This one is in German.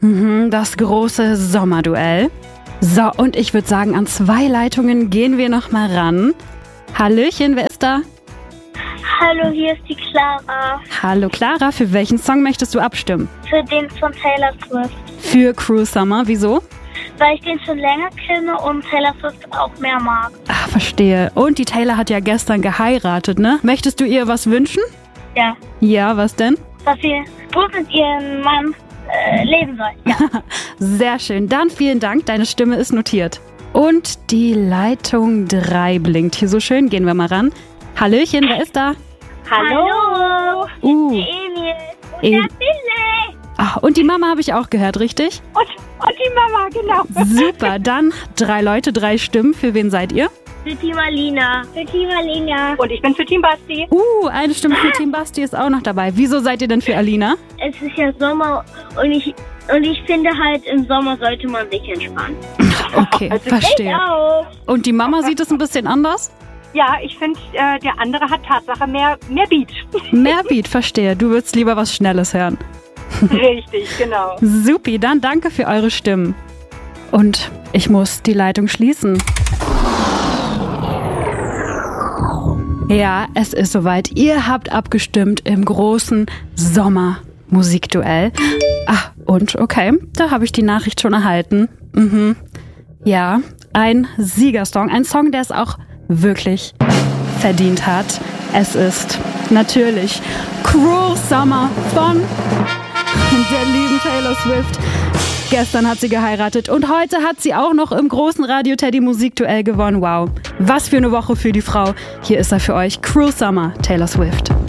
Das große Sommerduell. So, und ich würde sagen, an 2 Leitungen gehen wir noch mal ran. Hallöchen, wer ist da? Hallo, hier ist die Clara. Hallo Clara, für welchen Song möchtest du abstimmen? Für den von Taylor Swift. Für Cruel Summer, wieso? Weil ich den schon länger kenne und Taylor Swift auch mehr mag. Ah, verstehe. Und die Taylor hat ja gestern geheiratet, ne? Möchtest du ihr was wünschen? Ja. Ja, was denn? Dass sie gut mit ihrem Mann leben soll. Ja. Sehr schön. Dann vielen Dank, deine Stimme ist notiert. Und die Leitung 3 blinkt hier so schön. Gehen wir mal ran. Hallöchen, wer ist da? Hallo. Die Emil. Und der Billy. Ach, und die Mama habe ich auch gehört, richtig? Und die Mama, genau. Super, dann 3 Leute, 3 Stimmen. Für wen seid ihr? Für Team Alina. Für Team Alina. Und ich bin für Team Basti. Eine Stimme für Team Basti ist auch noch dabei. Wieso seid ihr denn für Alina? Es ist ja Sommer und ich finde halt, im Sommer sollte man sich entspannen. Okay, Also verstehe. Ich auch. Und die Mama sieht es ein bisschen anders? Ja, ich finde, der andere hat Tatsache mehr Beat. Mehr Beat, verstehe. Du würdest lieber was Schnelles hören. Richtig, genau. Supi, dann danke für eure Stimmen. Und ich muss die Leitung schließen. Ja, es ist soweit. Ihr habt abgestimmt im großen Sommermusikduell. Ach, und okay, da habe ich die Nachricht schon erhalten. Ja, ein Siegersong. Ein Song, der es auch wirklich verdient hat. Es ist natürlich Cruel Summer von der lieben Taylor Swift. Gestern hat sie geheiratet und heute hat sie auch noch im großen Radio Teddy Musikduell gewonnen. Wow, was für eine Woche für die Frau. Hier ist er für euch, Cruel Summer, Taylor Swift.